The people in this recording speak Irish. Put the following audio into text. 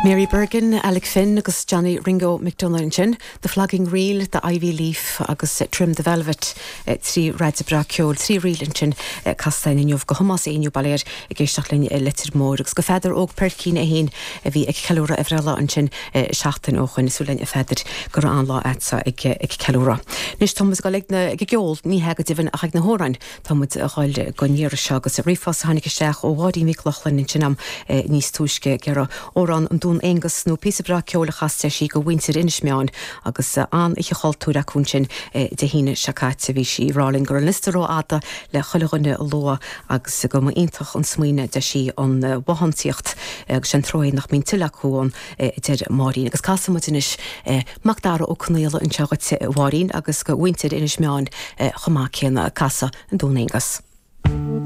Mary Bergen, Alec Finn agus Johnny Ringo McDonald sin, the flagging reel, the Ivy Leaf agus Trim the Velvet, trí Ride Bra Ceol, trí rílin sin castain inniuh go Thomas Ainiu Baléir géisteach linn litir mór agus go feidir óg percín a hén a bhí ag ceúra a bhrela an sin seachtain óchain súlainn a feidir gur an lá etsa ag ceúra. Nis Thomas go leagna ag geol ní hega divan a ag na hórain Thomas a gháil go níir se agus a rifas hánig isteach ó bhádí mí lochlainn sin am níos túisce gera órán an dún engus nó písa bra ceola chaste sí go winter inismeán agus an ich chaltúra cún sin de híine seacáte bhí sí ráling gur an listaró ada le chulaghine loa agus go ma intach an smuoine de sí an wahantíocht agus sin troid nach mín tuileachúin idir márín agus casamatinis magdára ó cnéile an teagad bhárín agus go winter inismeán chomá céanna casa an dún engus.